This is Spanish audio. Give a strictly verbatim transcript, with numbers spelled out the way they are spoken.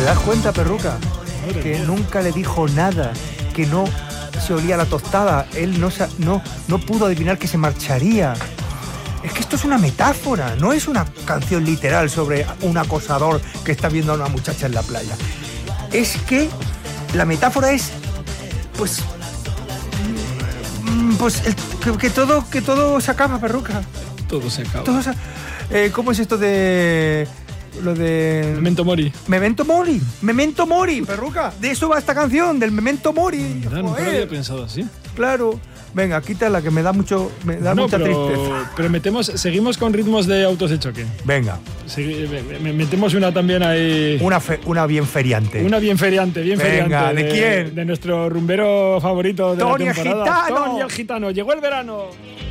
das cuenta, perruca? Que nunca le dijo nada, que no se olía la tostada. Él no, no, no pudo adivinar que se marcharía. Es que esto es una metáfora, no es una canción literal sobre un acosador que está viendo a una muchacha en la playa. Es que la metáfora es, pues, pues el, que, que todo, que todo se acaba, perruca. Todo se acaba. Todo se, eh, ¿Cómo es esto de lo de Memento Mori? Memento Mori, Memento Mori, perruca. De eso va esta canción, del Memento Mori. No, nunca lo había pensado así. Claro. Venga, quítala, que me da mucho, me da no, mucha pero, tristeza. Pero metemos, seguimos con ritmos de autos de choque. Venga. Segui, me, metemos una también ahí. Una, fe, una bien feriante. Una bien feriante, bien Venga, feriante. ¿de, ¿de quién? De nuestro rumbero favorito de Tony la temporada. el Gitano. Tony el Gitano. Llegó el verano.